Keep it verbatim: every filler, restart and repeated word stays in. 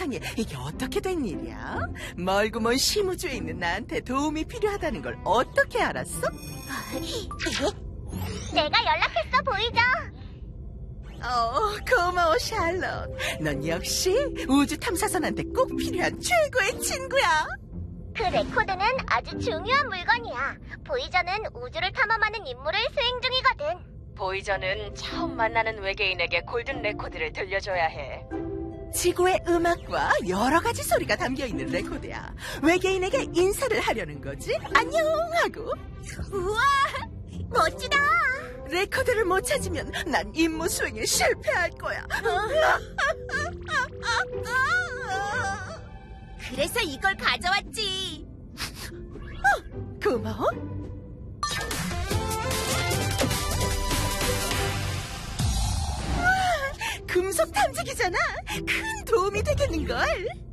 세상에, 이게 어떻게 된 일이야? 멀고 먼 심우주에 있는 나한테 도움이 필요하다는 걸 어떻게 알았어? 내가 연락했어, 보이저. 어, 고마워, 샬롯. 넌 역시 우주 탐사선한테 꼭 필요한 최고의 친구야. 그 레코드는 아주 중요한 물건이야. 보이저는 우주를 탐험하는 임무를 수행 중이거든. 보이저는 처음 만나는 외계인에게 골든 레코드를 들려줘야 해. 지구의 음악과 여러 가지 소리가 담겨있는 레코드야. 외계인에게 인사를 하려는 거지. 안녕 하고. 우와, 멋지다. 레코드를 못 찾으면 난 임무 수행에 실패할 거야. 그래서 이걸 가져왔지. 어, 고마워. 금속 탐지기잖아. 큰 도움이 되겠는걸.